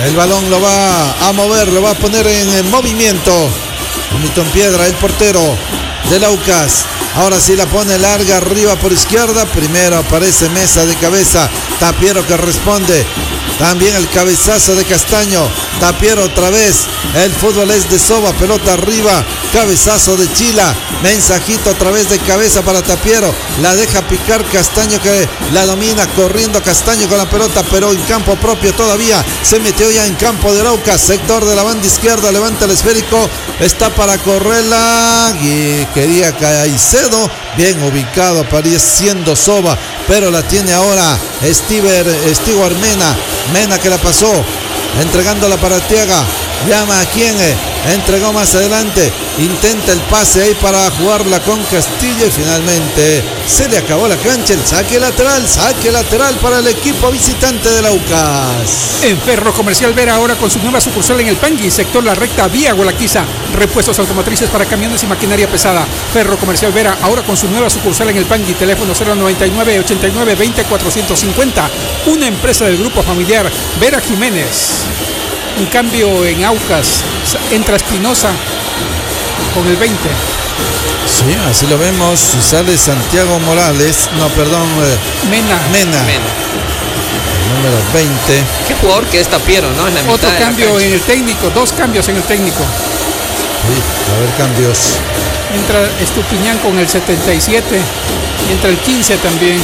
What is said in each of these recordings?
El balón lo va a mover, lo va a poner en movimiento. Hamilton Piedra, el portero del Aucas. Ahora sí la pone larga arriba por izquierda. Primero aparece Mesa de cabeza. Tapiero que responde. También el cabezazo de Castaño. Tapiero otra vez. El fútbol es de Soba. Pelota arriba. Cabezazo de Chila. Mensajito otra vez de cabeza para Tapiero. La deja picar Castaño que la domina. Corriendo Castaño con la pelota. Pero en campo propio todavía. Se metió ya en campo de Aucas. Sector de la banda izquierda. Levanta el esférico. Está para correrla. Y quería Caicedo. Bien ubicado. Apareciendo Soba. Pero la tiene ahora Stewart Mena. Mena que la pasó, entregándola para Arteaga. Llama a quien entregó más adelante. Intenta el pase ahí para jugarla con Castillo. Y finalmente se le acabó la cancha. El saque lateral para el equipo visitante de la Aucas. En Ferro Comercial Vera, ahora con su nueva sucursal en el Pangui, sector La Recta, vía Gualaquiza. Repuestos automotrices para camiones y maquinaria pesada. Ferro Comercial Vera, ahora con su nueva sucursal en el Pangui. Teléfono 099 89 20 450. Una empresa del grupo familiar Vera Jiménez. Un cambio en Aucas. Entra Espinosa con el 20. Sí, así lo vemos. Sale Santiago Morales. No, perdón. Mena. Número 20. Qué jugador que es Tapiero, ¿no? En la mitad. Otro cambio en el técnico. 2 cambios en el técnico. Sí, a ver, cambios. Entra Estupiñán con el 77. Y entra el 15 también.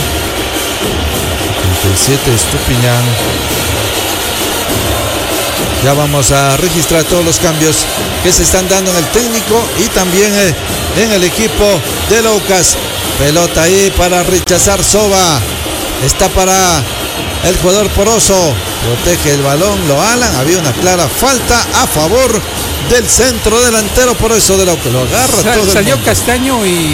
77 Estupiñán. Ya vamos a registrar todos los cambios que se están dando en el técnico y también en el equipo de Aucas. Pelota ahí para rechazar Soba. Está para el jugador Poroso. Protege el balón, lo alan. Había una clara falta a favor del centro delantero Poroso de Aucas. Lo agarra todo. Salió Castaño y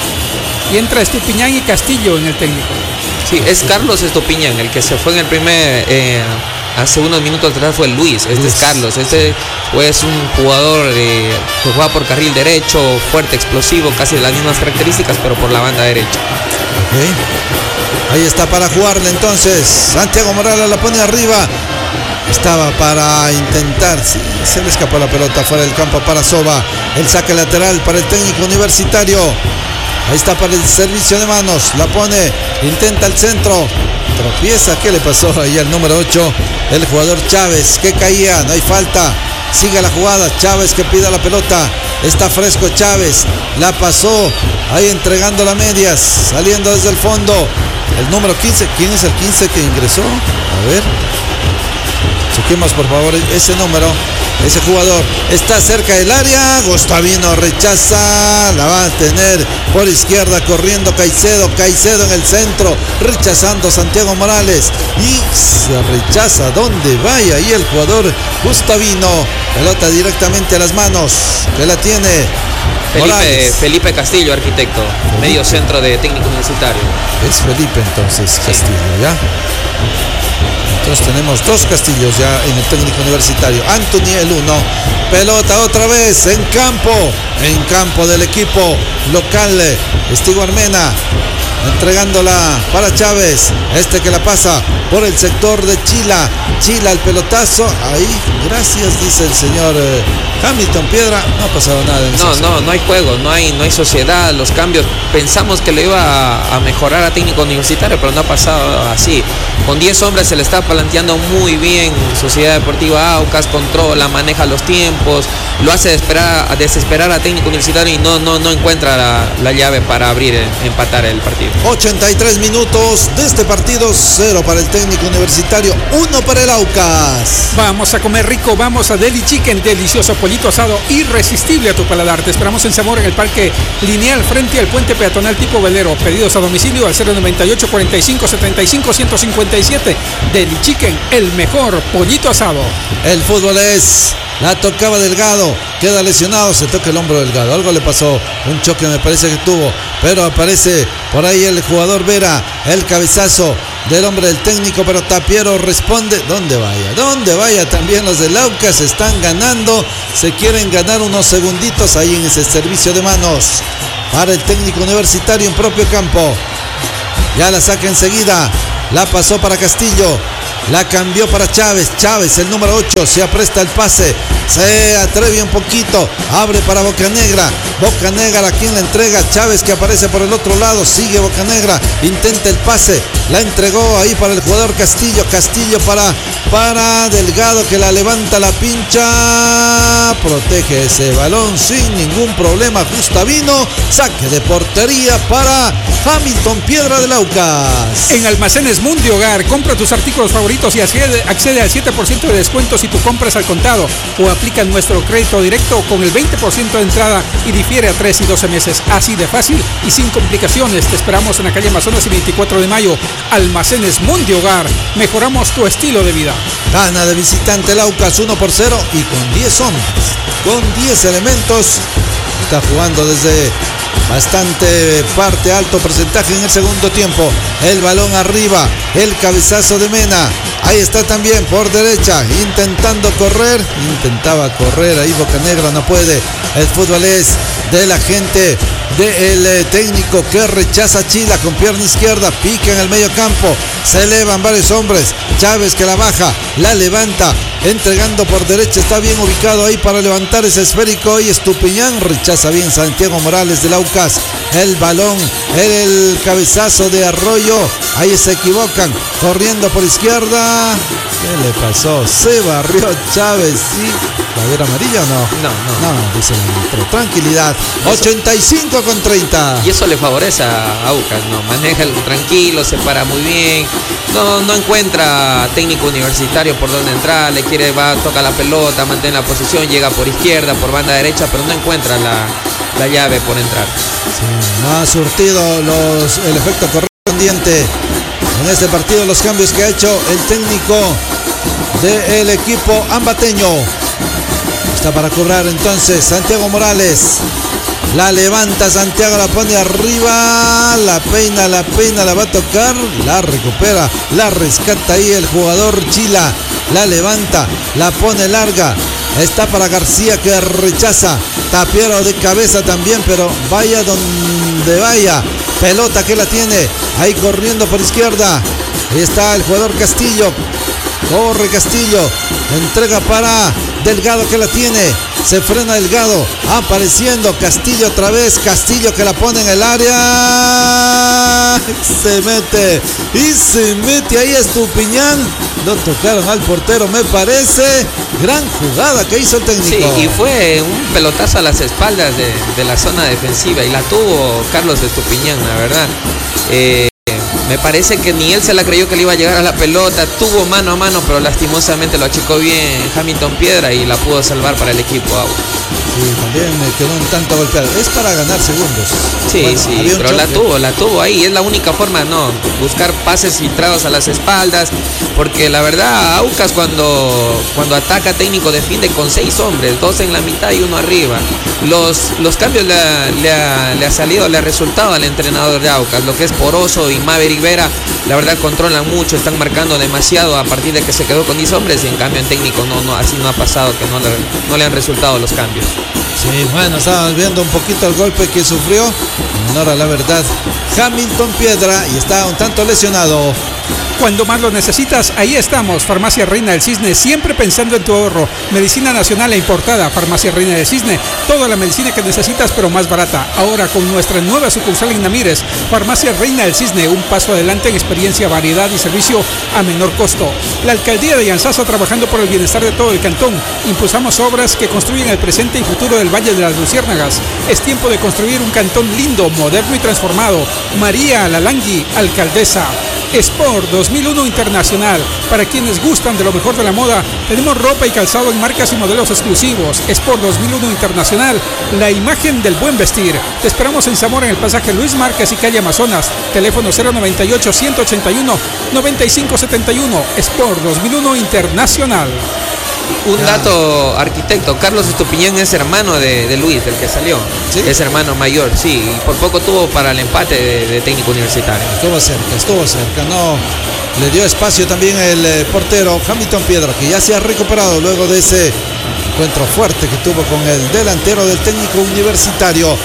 entra Estupiñán y Castillo en el técnico. Sí, es Carlos Estupiñán el que se fue en el primer... hace unos minutos atrás fue Luis. Este es Carlos. Este es un jugador que juega por carril derecho, fuerte, explosivo, casi de las mismas características, pero por la banda derecha. Okay. Ahí está para jugarle entonces. Santiago Morales la pone arriba. Estaba para intentar. Sí, se le escapó la pelota fuera del campo para Soba. El saque lateral para el técnico universitario. Ahí está para el servicio de manos. La pone, intenta el centro. Tropieza, ¿qué le pasó ahí al número 8? El jugador Chávez, que caía, no hay falta. Sigue la jugada, Chávez que pida la pelota. Está fresco Chávez, la pasó, ahí entregando la medias, saliendo desde el fondo. El número 15, ¿quién es el 15 que ingresó? A ver. Chequemos por favor ese número. Ese jugador está cerca del área. Gustavino rechaza. La va a tener por izquierda corriendo Caicedo. Caicedo en el centro. Rechazando Santiago Morales. Y se rechaza donde vaya. Y el jugador Gustavino. Pelota directamente a las manos. Que la tiene Felipe Castillo, arquitecto. Felipe. Medio centro de técnico universitario. Es Felipe entonces Castillo, ¿ya? Entonces tenemos 2 Castillos ya en el técnico universitario. Anthony el 1. Pelota otra vez en campo del equipo local. Stewart Mena entregándola para Chávez. Este que la pasa por el sector de Chila. Chila el pelotazo. Ahí, gracias, dice el señor Hamilton Piedra. No ha pasado nada. No hay juego, no hay sociedad. Los cambios, pensamos que le iba a mejorar a técnico universitario, pero no ha pasado así. Con 10 hombres se le está planteando muy bien Sociedad Deportiva Aucas, controla, maneja los tiempos, lo hace desesperar a técnico universitario y no encuentra la llave para empatar el partido. 83 minutos de este partido, 0 para el técnico universitario, 1 para el Aucas. Vamos a comer rico, vamos a Deli Chicken, delicioso pollito asado, irresistible a tu paladar. Te esperamos en Zamora, en el Parque Lineal, frente al puente peatonal tipo velero. Pedidos a domicilio al 098 45 75 157. Deli Chicken, el mejor pollito asado. El fútbol es... La tocaba Delgado, queda lesionado, se toca el hombro Delgado, algo le pasó, un choque me parece que tuvo, pero aparece por ahí el jugador Vera, el cabezazo del hombre del técnico, pero Tapiero responde, donde vaya, también los del Aucas están ganando, se quieren ganar unos segunditos ahí en ese servicio de manos, para el técnico universitario en propio campo, ya la saca enseguida, la pasó para Castillo, La cambió para Chávez. Chávez, el número 8, se apresta el pase. Se atreve un poquito. Abre para Bocanegra. Bocanegra, a quien le entrega. Chávez, que aparece por el otro lado. Sigue Bocanegra. Intenta el pase. La entregó ahí para el jugador Castillo. Castillo para Delgado, que la levanta, la pincha. Protege ese balón sin ningún problema. Gustavino. Saque de portería para Hamilton Piedra del Aucas. En Almacenes Mundi Hogar, compra tus artículos favoritos y accede al 7% de descuento si tu compras al contado o aplica nuestro crédito directo con el 20% de entrada y difiere a 3 y 12 meses. Así de fácil y sin complicaciones. Te esperamos en la calle Amazonas y 24 de mayo. Almacenes Mundi Hogar. Mejoramos tu estilo de vida. Gana de visitante el Aucas 1-0 y con 10 hombres, con 10 elementos. Está jugando desde bastante parte, alto porcentaje en el segundo tiempo. El balón arriba, el cabezazo de Mena. Ahí está también por derecha, intentando correr. Intentaba correr, ahí Bocanegra no puede. El fútbol es de la gente del técnico que rechaza Chila con pierna izquierda. Pica en el medio campo. Se elevan varios hombres. Chávez, que la baja, la levanta, entregando por derecha. Está bien ubicado ahí para levantar ese esférico. Y Estupiñán rechaza bien Santiago Morales del Aucas. El balón, el cabezazo de Arroyo. Ahí se equivocan. Corriendo por izquierda. ¿Qué le pasó? Se barrió Chávez. ¿Sí? ¿Va a haber amarilla o no? No, dice pero tranquilidad. 85-30. Y eso le favorece a Aucas, ¿no? Maneja el tranquilo, se para muy bien. No encuentra técnico universitario por donde entrar. Toca la pelota, mantiene la posición, llega por izquierda, por banda derecha, pero no encuentra la llave por entrar. Sí, no ha surtido el efecto correspondiente en este partido. Los cambios que ha hecho el técnico del equipo ambateño. Está para cobrar entonces Santiago Morales. La levanta Santiago, la pone arriba, la peina, la va a tocar, la recupera, la rescata ahí el jugador Chila. La levanta, la pone larga. Está para García, que rechaza. Tapiero de cabeza también, pero vaya donde vaya. Pelota que la tiene. Ahí corriendo por izquierda. Ahí está el jugador Castillo. Corre Castillo. Entrega para Delgado, que la tiene. Se frena Delgado. Apareciendo Castillo otra vez. Castillo, que la pone en el área. Se mete ahí Estupiñán. Lo tocaron al portero, me parece. Gran jugada que hizo el técnico. Sí, y fue un pelotazo a las espaldas de la zona defensiva. Y la tuvo Carlos Estupiñán, la verdad. Me parece que ni él se la creyó que le iba a llegar a la pelota. Tuvo mano a mano, pero lastimosamente lo achicó bien Hamilton Piedra y la pudo salvar para el equipo Aucas. Sí, también quedó un tanto golpeado. Es para ganar segundos. Sí, bueno, sí, pero la tuvo ahí. Es la única forma, ¿no? Buscar pases filtrados a las espaldas. Porque la verdad, Aucas cuando ataca técnico defiende con 6 hombres, 2 en la mitad y 1 arriba. Los cambios le ha resultado al entrenador de Aucas. Lo que es Poroso y Maverick Vera, la verdad controlan mucho, están marcando demasiado a partir de que se quedó con 10 hombres. Y en cambio en técnico así no ha pasado, que no le han resultado los cambios. Sí, bueno, estábamos viendo un poquito el golpe que sufrió, en honor a la verdad, Hamilton Piedra, y está un tanto lesionado. Cuando más lo necesitas, ahí estamos. Farmacia Reina del Cisne, siempre pensando en tu ahorro. Medicina nacional e importada. Farmacia Reina del Cisne, toda la medicina que necesitas, pero más barata. Ahora con nuestra nueva sucursal en Namírez. Farmacia Reina del Cisne, un paso adelante en experiencia, variedad y servicio a menor costo. La alcaldía de Yanzaza, trabajando por el bienestar de todo el cantón. Impulsamos obras que construyen el presente y futuro del Valle de las Luciérnagas. Es tiempo de construir un cantón lindo, moderno y transformado. María Lalangui, alcaldesa. Sport 2001 Internacional. Para quienes gustan de lo mejor de la moda, tenemos ropa y calzado en marcas y modelos exclusivos. Sport 2001 Internacional, la imagen del buen vestir. Te esperamos en Zamora, en el pasaje Luis Márquez y calle Amazonas. Teléfono 098-181-9571. Sport 2001 Internacional. Un dato, arquitecto, Carlos Estupiñán es hermano de Luis, del que salió. ¿Sí? Es hermano mayor, sí, y por poco tuvo para el empate de técnico universitario. Estuvo cerca, no. Le dio espacio también el portero Hamilton Piedra, que ya se ha recuperado luego de ese encuentro fuerte que tuvo con el delantero del técnico universitario.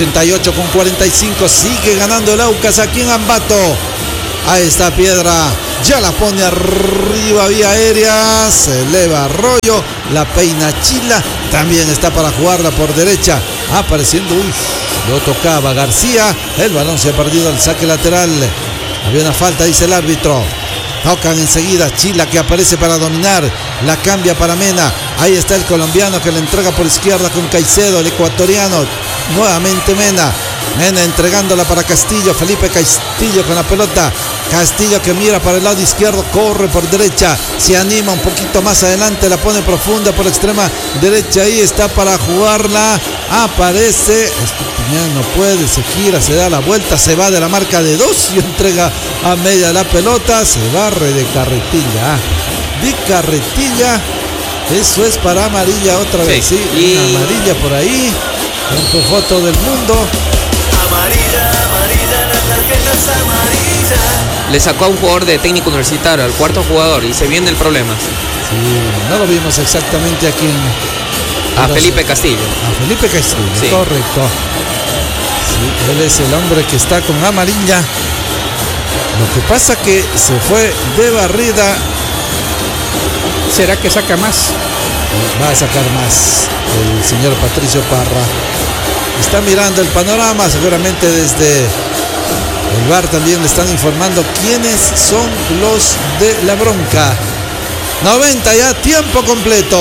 88-45, sigue ganando el Aucas aquí en Ambato. Ahí está Piedra, ya la pone arriba vía aérea, se eleva Arroyo, la peina Chila, también está para jugarla por derecha, apareciendo, lo tocaba García, el balón se ha perdido al saque lateral, había una falta, dice el árbitro. Tocan enseguida, Chila que aparece para dominar, la cambia para Mena, ahí está el colombiano que le entrega por izquierda con Caicedo, el ecuatoriano, nuevamente Mena entregándola para Castillo, Felipe Castillo con la pelota, Castillo que mira para el lado izquierdo, corre por derecha, se anima un poquito más adelante, la pone profunda por la extrema derecha, ahí está para jugarla, aparece, no puede, se gira, se da la vuelta, se va de la marca de 2 y entrega a media la pelota, se barre de carretilla, eso es para amarilla otra vez, sí, una amarilla por ahí, con tu foto del mundo. Amarilla, las tarjetas amarillas. Le sacó a un jugador de Técnico Universitario, al cuarto jugador, y se viene el problema. Sí, no lo vimos exactamente aquí a Felipe Castillo. A Felipe Castillo, sí. Correcto. Sí, él es el hombre que está con amarilla. Lo que pasa que se fue de barrida. ¿Será que saca más? Va a sacar más el señor Patricio Parra. Está mirando el panorama, seguramente desde el VAR también le están informando quiénes son los de la bronca. 90 ya, tiempo completo.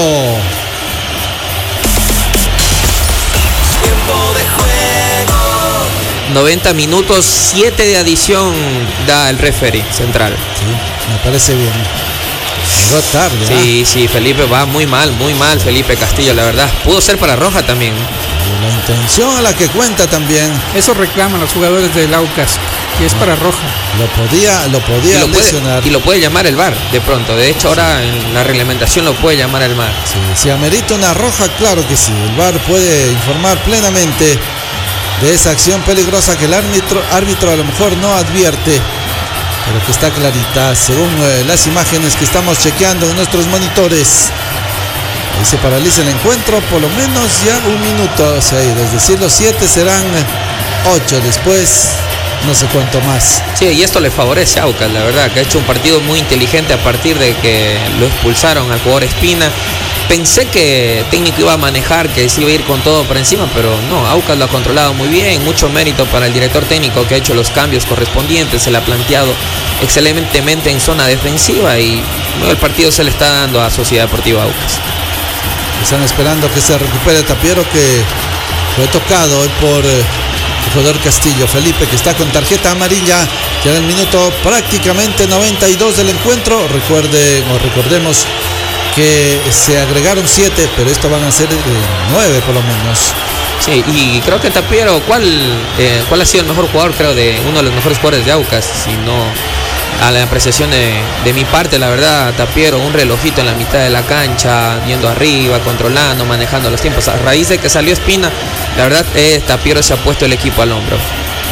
Tiempo de juego. 90 minutos, 7 de adición da el referee central. Sí, me parece bien. Llegó tarde. Sí, Felipe va muy mal, Felipe Castillo, la verdad. Pudo ser para roja también. La intención a la que cuenta también. Eso reclaman los jugadores del Aucas, que es para roja. Lo podía lesionar. Y lo puede llamar el VAR de pronto. De hecho, ahora en la reglamentación lo puede llamar el VAR. Sí, si amerita una roja, claro que sí. El VAR puede informar plenamente de esa acción peligrosa que el árbitro a lo mejor no advierte, pero que está clarita según las imágenes que estamos chequeando en nuestros monitores. Ahí se paraliza el encuentro, por lo menos ya un minuto, o sea, es decir, los 7 serán 8 después, no sé cuánto más. Sí, y esto le favorece a Aucas, la verdad, que ha hecho un partido muy inteligente a partir de que lo expulsaron al jugador Espina. Pensé que Técnico iba a manejar, que se iba a ir con todo por encima, pero no, Aucas lo ha controlado muy bien, mucho mérito para el director técnico que ha hecho los cambios correspondientes, se le ha planteado excelentemente en zona defensiva y el partido se le está dando a Sociedad Deportiva Aucas. Están esperando que se recupere Tapiero, que fue tocado hoy por el jugador Castillo. Felipe, que está con tarjeta amarilla ya en el minuto prácticamente 92 del encuentro. Recordemos que se agregaron 7, pero esto van a ser 9 por lo menos. Sí, y creo que Tapiero, ¿cuál ha sido el mejor jugador? Creo de uno de los mejores jugadores de Aucas, si no a la apreciación de mi parte, la verdad, Tapiero, un relojito en la mitad de la cancha, yendo arriba, controlando, manejando los tiempos. A raíz de que salió Espina, la verdad, Tapiero se ha puesto el equipo al hombro.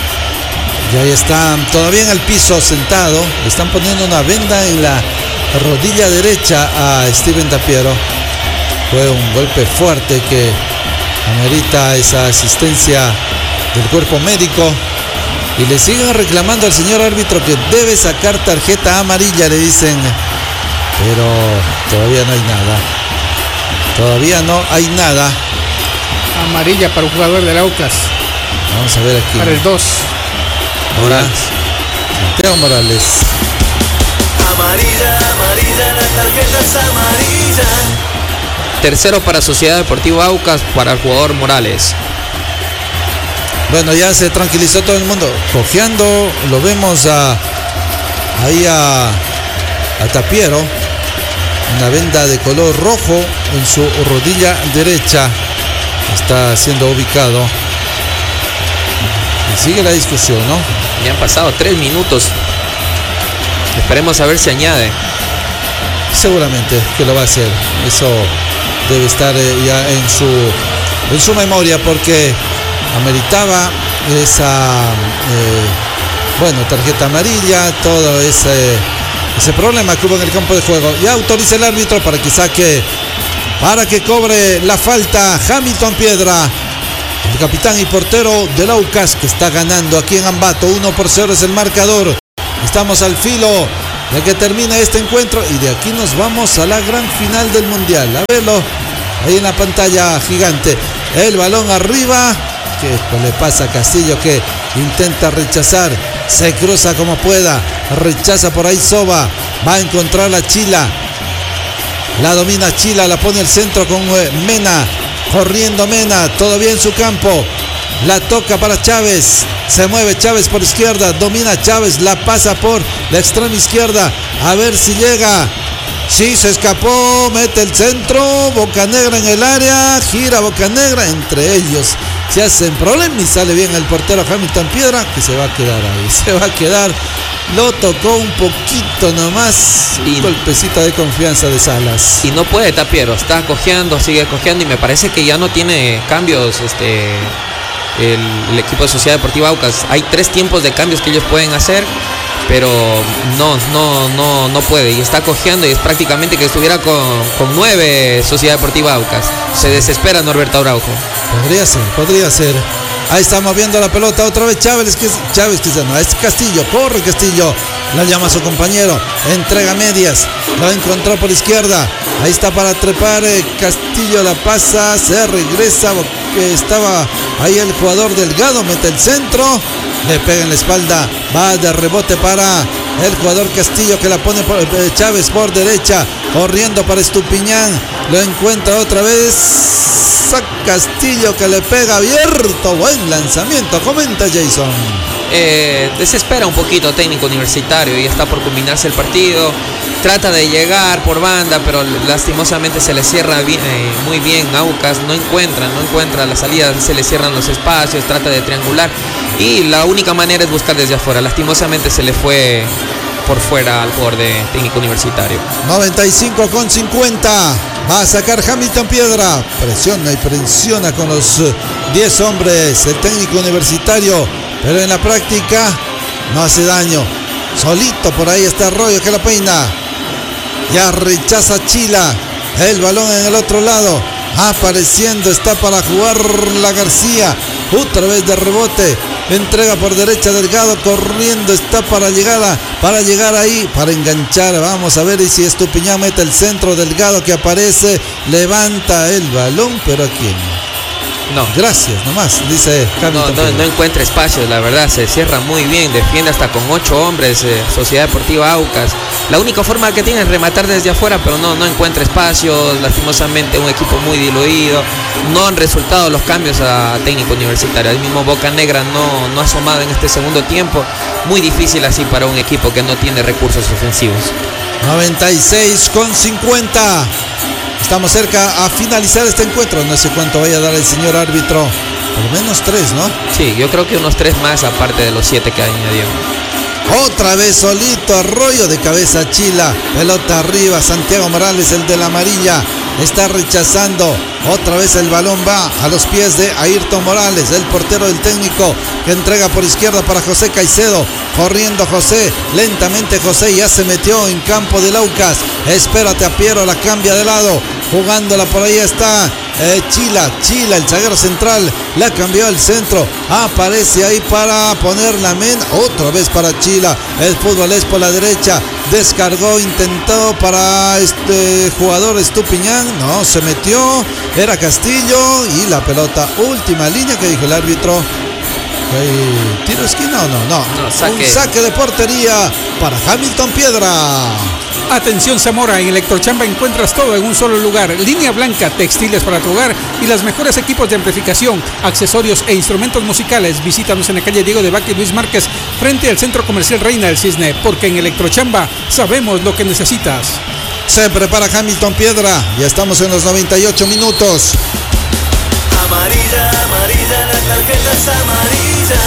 Y ahí está, todavía en el piso sentado, le están poniendo una venda en la rodilla derecha a Steven Tapiero. Fue un golpe fuerte que amerita esa asistencia del cuerpo médico. Y le siguen reclamando al señor árbitro que debe sacar tarjeta amarilla, le dicen. Pero todavía no hay nada. Todavía no hay nada. Amarilla para un jugador del Aucas. Vamos a ver aquí. Para el 2. Morales. Santiago Morales. Amarilla, las tarjetas amarillas. Tercero para Sociedad Deportiva Aucas, para el jugador Morales. Bueno, ya se tranquilizó todo el mundo. Cojeando, lo vemos ahí a Tapiero. Una venda de color rojo en su rodilla derecha. Está siendo ubicado. Y sigue la discusión, ¿no? Ya han pasado 3 minutos. Esperemos a ver si añade. Seguramente que lo va a hacer. Eso debe estar ya en su memoria, porque ameritaba esa tarjeta amarilla, todo ese problema que hubo en el campo de juego. Ya autoriza el árbitro para que saque, para que cobre la falta Hamilton Piedra, el capitán y portero del Aucas, que está ganando aquí en Ambato. 1-0 es el marcador. Estamos al filo de que termine este encuentro y de aquí nos vamos a la gran final del mundial. A verlo ahí en la pantalla gigante. El balón arriba. ¿Qué le pasa a Castillo que intenta rechazar? Se cruza como pueda. Rechaza por ahí Soba. Va a encontrar a Chila. La domina Chila. La pone el centro con Mena. Corriendo Mena. Todavía en su campo. La toca para Chávez. Se mueve Chávez por izquierda. Domina Chávez. La pasa por la extrema izquierda. A ver si llega. Sí, se escapó. Mete el centro. Bocanegra en el área. Gira Bocanegra. Entre ellos se hacen problemas y sale bien el portero Hamilton Piedra, que se va a quedar ahí. Se va a quedar. Lo tocó un poquito nomás. Un golpecito de confianza de Salas. Y no puede Tapiero. Está cojeando, sigue cojeando. Y me parece que ya no tiene cambios el equipo de Sociedad Deportiva Aucas. Hay 3 tiempos de cambios que ellos pueden hacer, pero no puede. Y está cojeando y es prácticamente que estuviera con 9 Sociedad Deportiva Aucas. Se desespera Norberto Araujo. Podría ser. Ahí está moviendo la pelota otra vez Chávez, que no, es Castillo, corre Castillo, la llama a su compañero, entrega medias, lo encontró por izquierda, ahí está para trepar, Castillo la pasa, se regresa, estaba ahí el jugador Delgado, mete el centro, le pega en la espalda, va de rebote para el jugador Castillo que la pone por Chávez por derecha, corriendo para Estupiñán, lo encuentra otra vez. Castillo que le pega abierto, buen lanzamiento, comenta Jason. Desespera un poquito Técnico Universitario y está por culminarse el partido, trata de llegar por banda, pero lastimosamente se le cierra muy bien Aucas, no encuentra la salida, se le cierran los espacios, trata de triangular y la única manera es buscar desde afuera, lastimosamente se le fue por fuera al jugador de Técnico Universitario. 95,50. Va a sacar Hamilton Piedra. Presiona con los 10 hombres. El Técnico Universitario. Pero en la práctica no hace daño. Solito por ahí está Arroyo que la peina. Ya rechaza Chila. El balón en el otro lado. Apareciendo está para jugar la García. Otra vez de rebote. Entrega por derecha Delgado. Corriendo está para llegar ahí. Para enganchar. Vamos a ver si Estupiñán mete el centro. Delgado que aparece. Levanta el balón. Pero ¿a quién? No. Gracias, nomás, dice Hamilton. No encuentra espacios, la verdad, se cierra muy bien, defiende hasta con 8 hombres, Sociedad Deportiva Aucas. La única forma que tiene es rematar desde afuera, pero no encuentra espacios, lastimosamente un equipo muy diluido. No han resultado los cambios a Técnico Universitario. El mismo Bocanegra no ha asomado en este segundo tiempo. Muy difícil así para un equipo que no tiene recursos ofensivos. 96,50. Estamos cerca a finalizar este encuentro. No sé cuánto vaya a dar el señor árbitro. Por lo menos 3, ¿no? Sí, yo creo que unos 3 más aparte de los 7 que añadió. Otra vez solito Arroyo de cabeza Chila. Pelota arriba. Santiago Morales, el de la amarilla. Está rechazando. Otra vez el balón va a los pies de Ayrton Morales, el portero del Técnico, que entrega por izquierda para José Caicedo. Corriendo José, lentamente José ya se metió en campo del Aucas. Espérate a Piero, la cambia de lado. Jugándola por ahí está Chila, el zaguero central. La cambió al centro. Aparece ahí para poner la otra vez para Chila. El fútbol es por la derecha. Descargó, intentó para este jugador Estupiñán. No, se metió. Era Castillo y la pelota. Última línea que dijo el árbitro. ¿Tiro esquina o no? No, saque. Un saque de portería para Hamilton Piedra. Atención Zamora, en Electrochamba encuentras todo en un solo lugar. Línea blanca, textiles para tu hogar y los mejores equipos de amplificación, accesorios e instrumentos musicales. Visítanos en la calle Diego de Vaca y Luis Márquez, frente al Centro Comercial Reina del Cisne, porque en Electrochamba sabemos lo que necesitas. Se prepara Hamilton Piedra, ya estamos en los 98 minutos. Amarilla, la tarjeta es amarilla.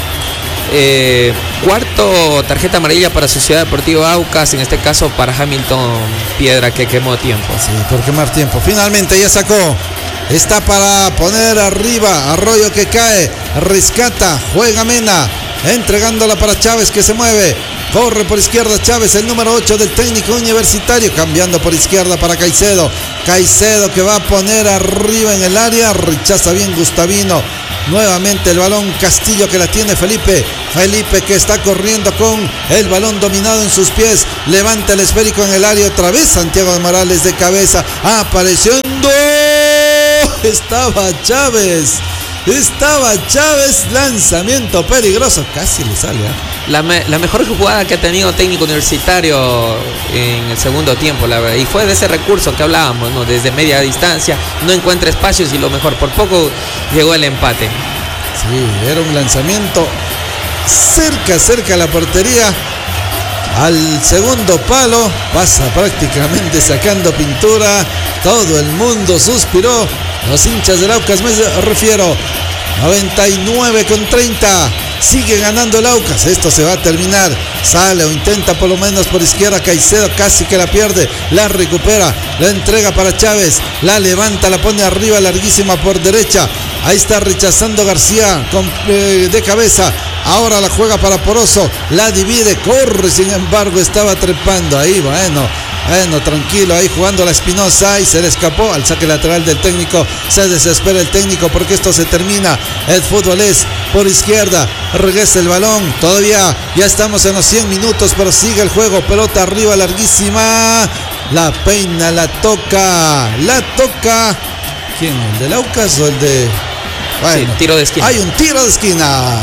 Cuarto tarjeta amarilla para Sociedad Deportiva Aucas, en este caso para Hamilton Piedra, que quemó tiempo. Sí, por quemar tiempo. Finalmente ya sacó. Está para poner arriba. Arroyo que cae. Rescata. Juega Mena. Entregándola para Chávez que se mueve. Corre por izquierda Chávez, el número 8 del Técnico Universitario. Cambiando por izquierda para Caicedo. Caicedo que va a poner arriba en el área. Rechaza bien Gustavino. Nuevamente el balón, Castillo que la tiene Felipe. Felipe que está corriendo con el balón dominado en sus pies. Levanta el esférico en el área otra vez. Santiago de Morales de cabeza. Apareciendo. Estaba Chávez, lanzamiento peligroso, casi le sale. La mejor jugada que ha tenido Técnico Universitario en el segundo tiempo, la verdad, y fue de ese recurso que hablábamos, ¿no? Desde media distancia, no encuentra espacios y lo mejor, por poco llegó el empate. Sí, era un lanzamiento cerca a la portería, al segundo palo, pasa prácticamente sacando pintura, todo el mundo suspiró. Los hinchas del Aucas, me refiero. 99-30. Sigue ganando el Aucas. Esto se va a terminar. Sale o intenta por lo menos por izquierda. Caicedo casi que la pierde. La recupera. La entrega para Chávez. La levanta, la pone arriba, larguísima por derecha. Ahí está rechazando García de cabeza. Ahora la juega para Poroso. La divide. Corre, sin embargo, estaba trepando ahí. Bueno, tranquilo, ahí jugando la Espinosa y se le escapó al saque lateral del técnico. Se desespera el técnico porque esto se termina. El fútbol es por izquierda. Regresa el balón. Todavía ya estamos en los 100 minutos, pero sigue el juego. Pelota arriba, larguísima. La peina, la toca. ¿Quién? ¿El del Aucas o el de...? Bueno, sí, tiro de esquina. Hay un tiro de esquina.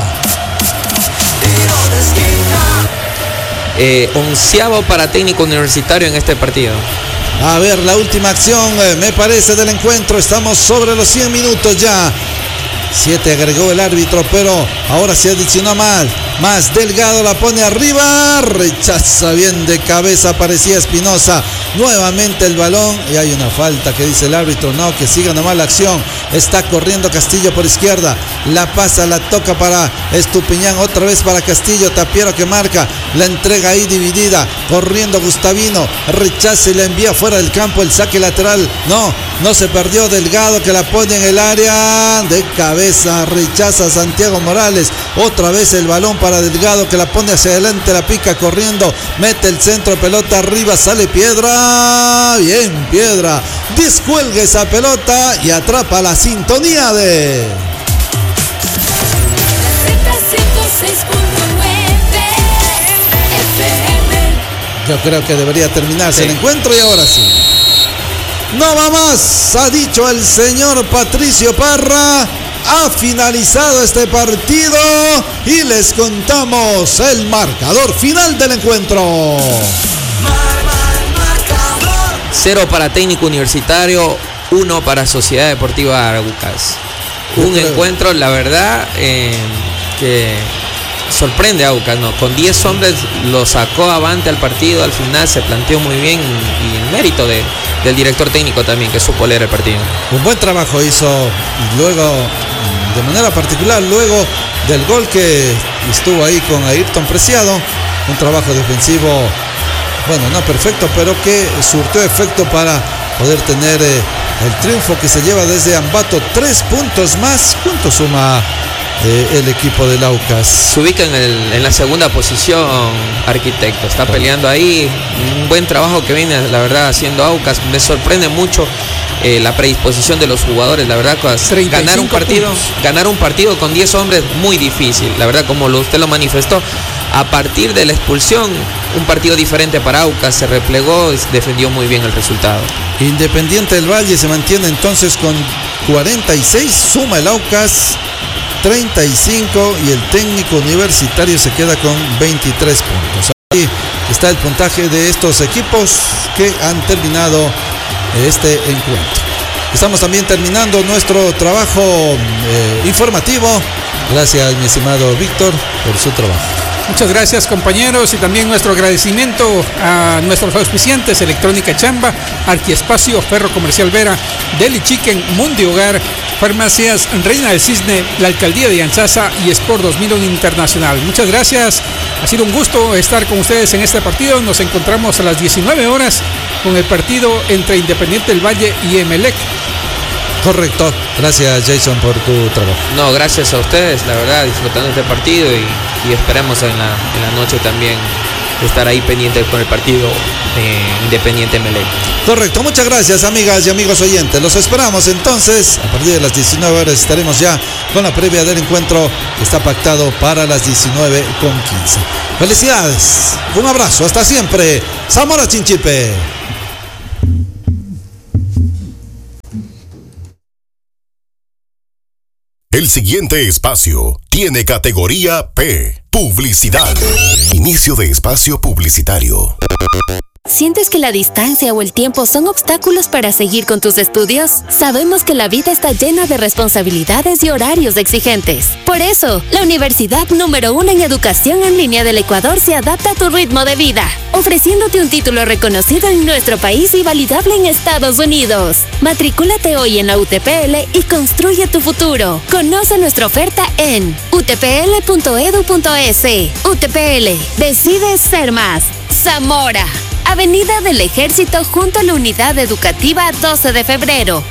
Onceavo para Técnico Universitario en este partido. A ver, la última acción, me parece, del encuentro. Estamos sobre los 100 minutos ya. 7 agregó el árbitro, pero ahora se adicionó más Delgado, la pone arriba, rechaza bien de cabeza, parecía Espinosa. Nuevamente el balón y hay una falta que dice el árbitro, no, que siga nomás la acción. Está corriendo Castillo por izquierda, la pasa, la toca para Estupiñán, otra vez para Castillo, Tapiero que marca, la entrega ahí dividida, corriendo Gustavino, rechaza y la envía fuera del campo, el saque lateral, no se perdió. Delgado que la pone en el área, de cabeza, rechaza Santiago Morales, otra vez el balón para Delgado que la pone hacia adelante, la pica corriendo, mete el centro, pelota arriba, sale Piedra, bien Piedra, descuelga esa pelota y atrapa la sintonía de... Yo creo que debería terminarse el encuentro y ahora sí. No va más, ha dicho el señor Patricio Parra. Ha finalizado este partido y les contamos el marcador final del encuentro. 0 para Técnico Universitario, 1 para Sociedad Deportiva Aucas. Un encuentro, la verdad, que sorprende a Aucas, ¿no? Con 10 hombres lo sacó avante al partido, al final se planteó muy bien y en mérito del director técnico también, que supo leer el partido. Un buen trabajo hizo, y luego, de manera particular, luego del gol que estuvo ahí con Ayrton Preciado, un trabajo defensivo, bueno, no perfecto, pero que surtió efecto para poder tener el triunfo que se lleva desde Ambato. 3 puntos más, ¿cuánto suma el equipo del Aucas? Se ubica en la segunda posición, Arquitecto, está peleando ahí, un buen trabajo que viene, la verdad, haciendo Aucas. Me sorprende mucho la predisposición de los jugadores, la verdad, ganar un partido con 10 hombres muy difícil, la verdad, como usted lo manifestó. A partir de la expulsión, un partido diferente para Aucas, se replegó, defendió muy bien el resultado. Independiente del Valle se mantiene entonces con 46, suma el Aucas 35 y el Técnico Universitario se queda con 23 puntos. Ahí está el puntaje de estos equipos que han terminado este encuentro. Estamos también terminando nuestro trabajo informativo. Gracias, mi estimado Víctor, por su trabajo. Muchas gracias, compañeros, y también nuestro agradecimiento a nuestros auspiciantes: Electrónica Chamba, Arquiespacio, Ferro Comercial Vera, Deli Chicken, Mundi Hogar, Farmacias Reina del Cisne, la Alcaldía de Yanzaza y Sport 2001 Internacional. Muchas gracias, ha sido un gusto estar con ustedes en este partido. Nos encontramos a las 19 horas con el partido entre Independiente del Valle y Emelec. Correcto, gracias Jason por tu trabajo. No, gracias a ustedes, la verdad, disfrutando este partido y esperemos en la noche también estar ahí pendiente con el partido Independiente Melec. Correcto, muchas gracias amigas y amigos oyentes. Los esperamos entonces. A partir de las 19 horas estaremos ya con la previa del encuentro que está pactado para las 19:15. Felicidades, un abrazo, hasta siempre. Zamora Chinchipe. El siguiente espacio tiene categoría P, publicidad. Inicio de espacio publicitario. ¿Sientes que la distancia o el tiempo son obstáculos para seguir con tus estudios? Sabemos que la vida está llena de responsabilidades y horarios exigentes. Por eso, la universidad número 1 en educación en línea del Ecuador se adapta a tu ritmo de vida, ofreciéndote un título reconocido en nuestro país y validable en Estados Unidos. Matricúlate hoy en la UTPL y construye tu futuro. Conoce nuestra oferta en utpl.edu.es. UTPL, decide ser más. Zamora, Avenida del Ejército junto a la Unidad Educativa 12 de febrero,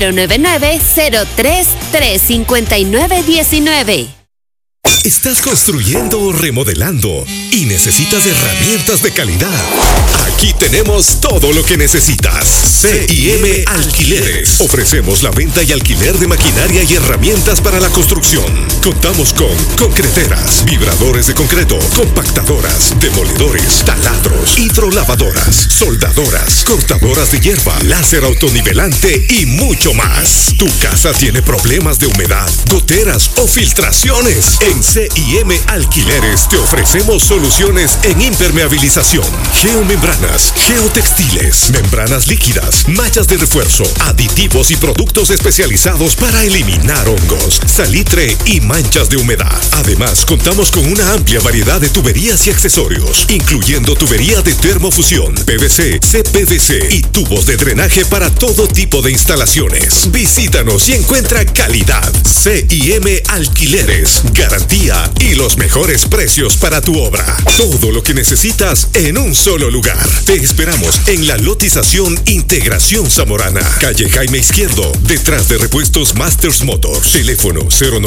099-03-359-19. ¿Estás construyendo o remodelando y necesitas herramientas de calidad? Aquí tenemos todo lo que necesitas. C&M Alquileres. Ofrecemos la venta y alquiler de maquinaria y herramientas para la construcción. Contamos con concreteras, vibradores de concreto, compactadoras, demoledores, taladros, hidrolavadoras, soldadoras, cortadoras de hierba, láser autonivelante y mucho más. ¿Tu casa tiene problemas de humedad, goteras o filtraciones? En C&M Alquileres te ofrecemos soluciones en impermeabilización, geomembranas, geotextiles, membranas líquidas, mallas de refuerzo, aditivos y productos especializados para eliminar hongos, salitre y manchas de humedad. Además, contamos con una amplia variedad de tuberías y accesorios, incluyendo tubería de termofusión, PVC, CPVC y tubos de drenaje para todo tipo de instalaciones. Visítanos y encuentra calidad. C&M Alquileres, garantía y los mejores precios para tu obra. Todo lo que necesitas en un solo lugar. Te esperamos en la lotización Integración Zamorana, calle Jaime Izquierdo, detrás de Repuestos Masters Motors. Teléfono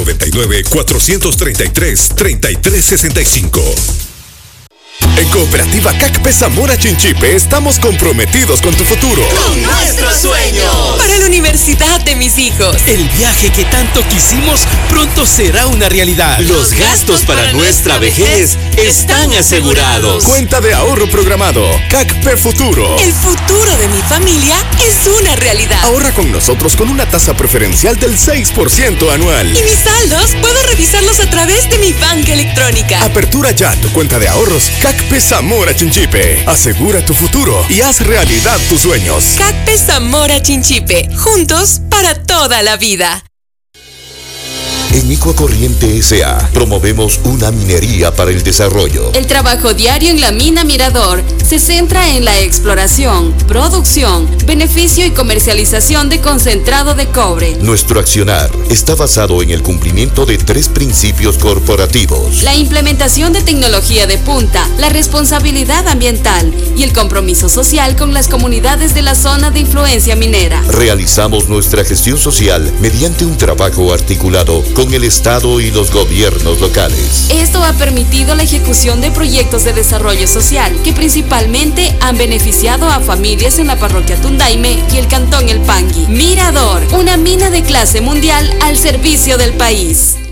099-433-3365. En Cooperativa CACPE Zamora Chinchipe estamos comprometidos con tu futuro. ¡Con nuestros sueños! Para la universidad de mis hijos. El viaje que tanto quisimos pronto será una realidad. Los gastos para nuestra vejez están asegurados. Cuenta de ahorro programado. CACPE Futuro. El futuro de mi familia es una realidad. Ahorra con nosotros con una tasa preferencial del 6% anual. Y mis saldos puedo revisarlos a través de mi banca electrónica. Apertura ya tu cuenta de ahorros CACPE Zamora Chinchipe. Asegura tu futuro y haz realidad tus sueños. CACPE Zamora Chinchipe. Juntos para toda la vida. En Ecocorriente S.A. promovemos una minería para el desarrollo. El trabajo diario en la mina Mirador se centra en la exploración, producción, beneficio y comercialización de concentrado de cobre. Nuestro accionar está basado en el cumplimiento de 3 principios corporativos: la implementación de tecnología de punta, la responsabilidad ambiental y el compromiso social con las comunidades de la zona de influencia minera. Realizamos nuestra gestión social mediante un trabajo articulado con el Estado y los gobiernos locales. Esto ha permitido la ejecución de proyectos de desarrollo social que principalmente han beneficiado a familias en la parroquia Tundaime y el cantón El Pangui. Mirador, una mina de clase mundial al servicio del país.